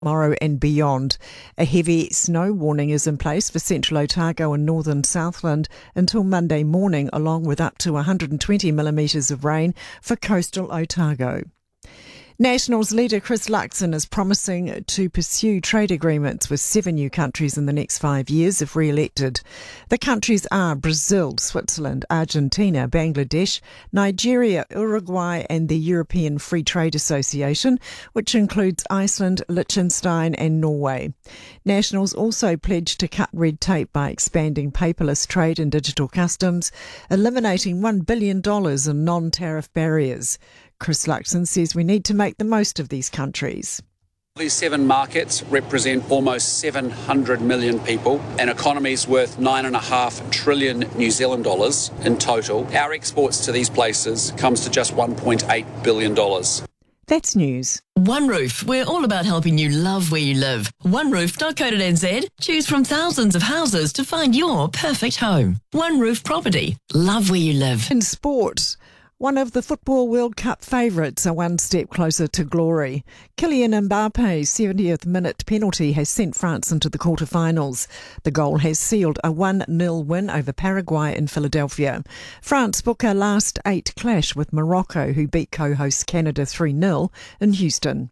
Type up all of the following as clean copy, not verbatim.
tomorrow and beyond. A heavy snow warning is in place for central Otago and northern Southland until Monday morning, along with up to 120 millimetres of rain for coastal Otago. Nationals leader Chris Luxon is promising to pursue trade agreements with 7 new countries in the next 5 years if re-elected. The countries are Brazil, Switzerland, Argentina, Bangladesh, Nigeria, Uruguay and the European Free Trade Association, which includes Iceland, Liechtenstein and Norway. Nationals also pledged to cut red tape by expanding paperless trade and digital customs, eliminating $1 billion in non-tariff barriers. Chris Luxon says we need to make the most of these countries. These 7 markets represent almost 700 million people and economies worth 9.5 trillion New Zealand dollars in total. Our exports to these places comes to just $1.8 billion. That's news. One Roof, we're all about helping you love where you live. OneRoof.co.nz. Choose from thousands of houses to find your perfect home. One Roof Property. Love where you live. In sport, one of the Football World Cup favourites are one step closer to glory. Kylian Mbappe's 70th minute penalty has sent France into the quarter-finals. The goal has sealed a 1-0 win over Paraguay in Philadelphia. France book a last 8 clash with Morocco, who beat co-host Canada 3-0 in Houston.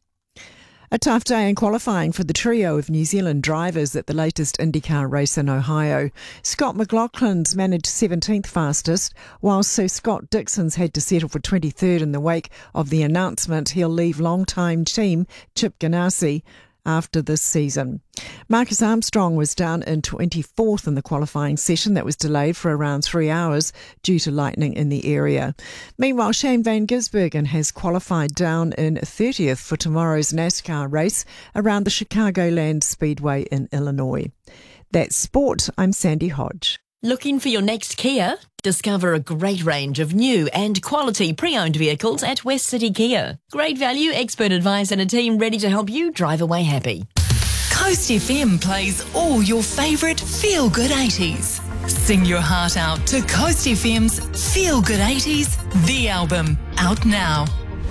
A tough day in qualifying for the trio of New Zealand drivers at the latest IndyCar race in Ohio. Scott McLaughlin's managed 17th fastest, while Sir Scott Dixon's had to settle for 23rd in the wake of the announcement he'll leave long-time team Chip Ganassi after this season. Marcus Armstrong was down in 24th in the qualifying session that was delayed for around 3 hours due to lightning in the area. Meanwhile, Shane Van Gisbergen has qualified down in 30th for tomorrow's NASCAR race around the Chicagoland Speedway in Illinois. That's sport. I'm Sandy Hodge. Looking for your next Kia? Discover a great range of new and quality pre-owned vehicles at West City Kia. Great value, expert advice and a team ready to help you drive away happy. Coast FM plays all your favourite feel-good 80s. Sing your heart out to Coast FM's Feel Good 80s, the album, out now.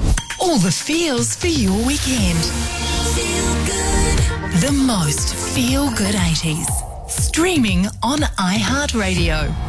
All the feels for your weekend. Feel good. The most feel-good 80s. Streaming on iHeartRadio.